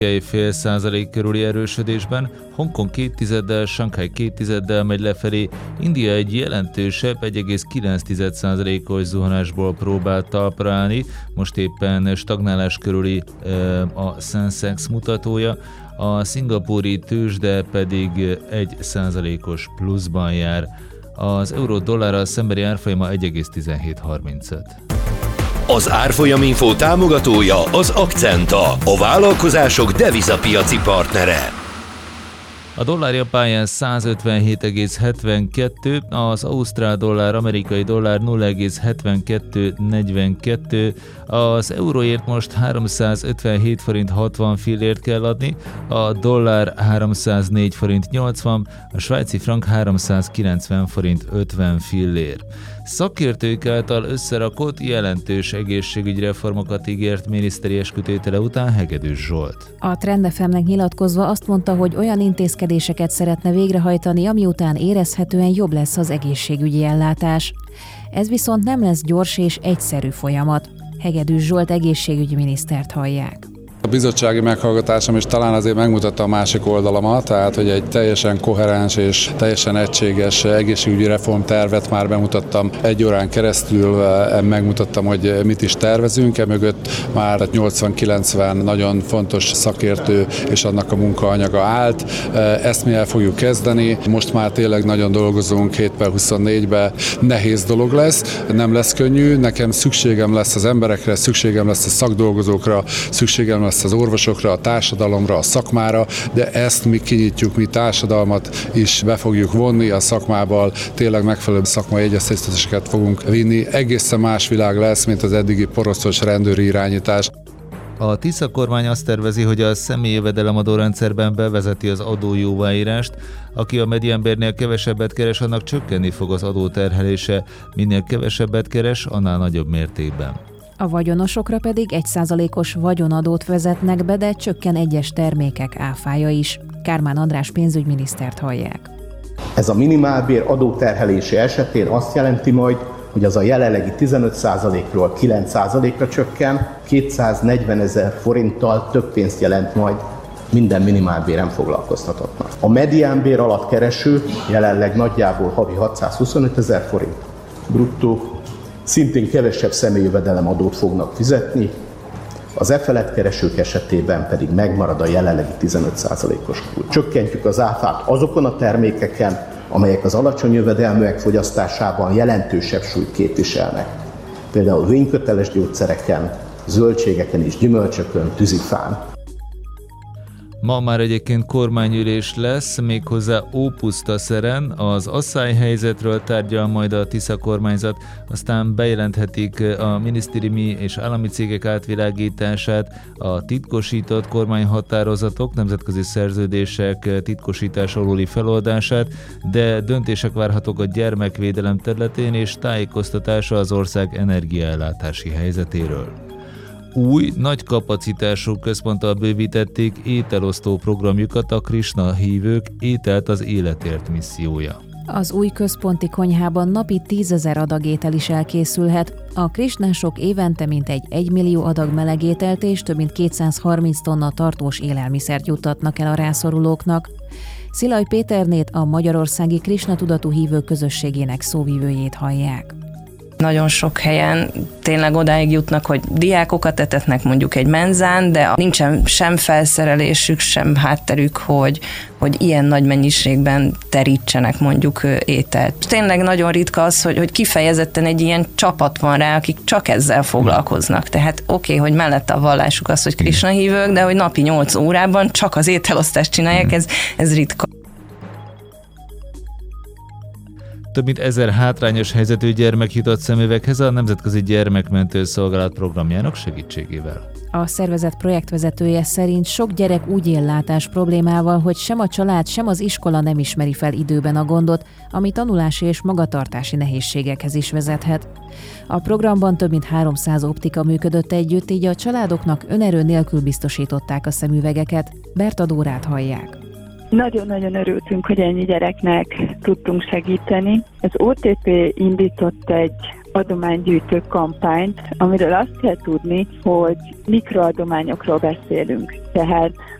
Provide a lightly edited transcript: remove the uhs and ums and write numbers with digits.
fél százalék körüli erősödésben, Hongkong 2,1-del, Sanghai 2,1-del megy lefelé, India egy jelentősebb 1,9%-os zuhanásból próbált talpra állni, most éppen stagnálás körüli a Sensex mutatója, a szingapúri tőzsde pedig 1%-os pluszban jár. Az euró-dollárral szembeni árfolyama 1,1735. Az Árfolyaminfo támogatója az Akcenta, a vállalkozások devizapiaci partnere. A dollár pályán 157,72, az ausztrál dollár, amerikai dollár 0,7242, az euróért most 357 forint 60 fillért kell adni, a dollár 304 forint 80, a svájci frank 390 forint 50 fillér. Szakértők által összerakott jelentős egészségügyi reformokat ígért miniszteri eskütétele után Hegedűs Zsolt. A Trend FM-nek nyilatkozva azt mondta, hogy olyan intézkedéseket szeretne végrehajtani, ami után érezhetően jobb lesz az egészségügyi ellátás. Ez viszont nem lesz gyors és egyszerű folyamat. Hegedűs Zsolt egészségügyi minisztert hallják. A bizottsági meghallgatásom is talán azért megmutatta a másik oldalamat, tehát hogy egy teljesen koherens és teljesen egységes egészségügyi reformtervet már bemutattam 1 órán keresztül, megmutattam, hogy mit is tervezünk, emögött már 80-90 nagyon fontos szakértő és annak a munkaanyaga állt. Ezt mi el fogjuk kezdeni, most már tényleg nagyon dolgozunk 7/24-ben, nehéz dolog lesz, nem lesz könnyű, nekem szükségem lesz az emberekre, szükségem lesz a szakdolgozókra, szükségem lesz az orvosokra, a társadalomra, a szakmára, de ezt mi kinyitjuk, mi társadalmat is be fogjuk vonni a szakmával, tényleg megfelelő szakmai egyeztetéseket fogunk vinni. Egészen más világ lesz, mint az eddigi poroszos rendőri irányítás. A Tisza kormány azt tervezi, hogy a személyi jövedelemadó rendszerben bevezeti az adójóváírást. Aki a mediánbérnél kevesebbet keres, annak csökkenni fog az adóterhelése. Minél kevesebbet keres, annál nagyobb mértékben. A vagyonosokra pedig 1%-os vagyonadót vezetnek be, de csökken egyes termékek áfája is. Kármán András pénzügyminisztert hallják. Ez a minimálbér adóterhelése esetén azt jelenti majd, hogy az a jelenlegi 15%-ról 9%-ra csökken, 240 000 forinttal több pénzt jelent majd minden minimálbéren foglalkoztatottnak. A mediánbér alatt kereső jelenleg nagyjából havi 625 000 forint bruttó, szintén kevesebb személyjövedelemadót fognak fizetni, az felett keresők esetében pedig megmarad a jelenlegi 15%-os kulcs. Csökkentjük az áfát azokon a termékeken, amelyek az alacsony jövedelműek fogyasztásában jelentősebb súlyt képviselnek. Például vényköteles gyógyszereken, zöldségeken és gyümölcsökön, tűzifán. Ma már egyébként kormányülés lesz, méghozzá Ópusztaszeren, az asszályhelyzetről tárgyal majd a Tisza kormányzat, aztán bejelenthetik a minisztériumi és állami cégek átvilágítását, a titkosított kormányhatározatok, nemzetközi szerződések titkosítás alóli feloldását, de döntések várhatók a gyermekvédelem területén és tájékoztatása az ország energiaellátási helyzetéről. Új, nagy kapacitású központtal bővítették ételosztó programjukat a Krisna hívők ételt az életért missziója. Az új központi konyhában napi 10 000 adag étel is elkészülhet. A krisnások évente mintegy 1 millió adag melegételt és több mint 230 tonna tartós élelmiszert juttatnak el a rászorulóknak. Szilaj Péternét, a Magyarországi Krisna tudatú hívők közösségének szóvivőjét hallják. Nagyon sok helyen tényleg odáig jutnak, hogy diákokat etetnek mondjuk egy menzán, de nincsen sem felszerelésük, sem hátterük, hogy ilyen nagy mennyiségben terítsenek mondjuk ételt. Tényleg nagyon ritka az, hogy kifejezetten egy ilyen csapat van rá, akik csak ezzel foglalkoznak. Tehát oké, hogy mellette a vallásuk az, hogy Krisna hívők, de hogy napi 8 órában csak az ételosztást csinálják, ez ritka. Több mint 1000 hátrányos helyzetű gyermek jutott szemüveghez a Nemzetközi Gyermekmentő Szolgálat programjának segítségével. A szervezet projektvezetője szerint sok gyerek úgy él látás problémával, hogy sem a család, sem az iskola nem ismeri fel időben a gondot, ami tanulási és magatartási nehézségekhez is vezethet. A programban több mint 300 optika működött együtt, így a családoknak önerő nélkül biztosították a szemüvegeket. Berta Dórát hallják. Nagyon-nagyon örültünk, hogy ennyi gyereknek tudtunk segíteni. Az OTP indított egy adománygyűjtő kampányt, amiről azt kell tudni, hogy mikroadományokról beszélünk. Tehát